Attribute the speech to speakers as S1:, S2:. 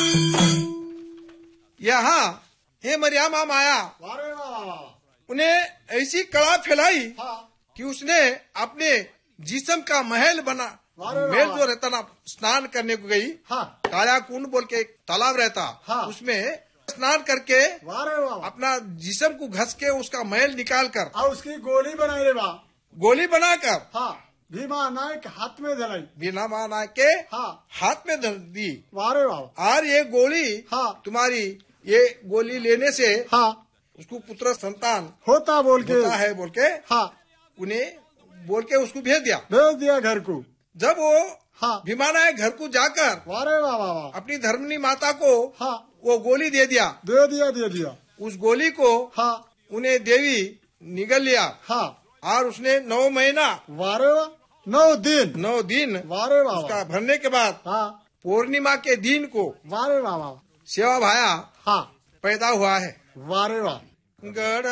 S1: यहाँ हे मरियमा माया
S2: वारे वाह
S1: उन्हें ऐसी कला फैलाई
S2: हाँ
S1: कि उसने अपने जिस्म का महल बना।
S2: वारे वाह।
S1: महल जो रहता ना, स्नान करने को गई,
S2: हाँ
S1: काया कुंड बोल के एक तालाब रहता,
S2: हाँ।
S1: उसमें स्नान करके
S2: वारे वाह
S1: अपना जिस्म को घस के उसका महल निकाल कर
S2: और उसकी गोली बनाई रे बा
S1: गोली बनाकर
S2: हाँ भीमा नायक हाथ में धलाई
S1: बिना माना के
S2: हाँ
S1: हाथ में धर दी।
S2: वारे वाह
S1: और ये गोली
S2: हाँ
S1: तुम्हारी, ये गोली लेने से
S2: हाँ
S1: उसको पुत्र संतान
S2: होता बोल के
S1: होता है बोल के
S2: हाँ
S1: उन्हें बोल के उसको भेज दिया।
S2: भेज दिया घर को
S1: जब वो
S2: हाँ
S1: भीमानायक घर को जाकर
S2: वारे वाह वाह वाह
S1: अपनी धर्मनी माता को
S2: हाँ
S1: वो गोली दे दिया,
S2: दे दिया
S1: उस गोली को
S2: हाँ
S1: उन्हें देवी निगल लिया
S2: हाँ
S1: और उसने 9 महीना
S2: वारे वाह 9 दिन वारे वाह
S1: उसका भरने के बाद
S2: हाँ
S1: पूर्णिमा के दिन को
S2: वारे वाह वाह
S1: सेवा भाया
S2: हाँ
S1: पैदा हुआ है।
S2: वारे वाह
S1: गढ़